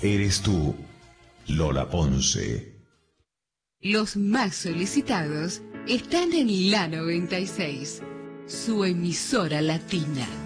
eres tú, Lola Ponce. Los más solicitados están en La 96, su emisora latina.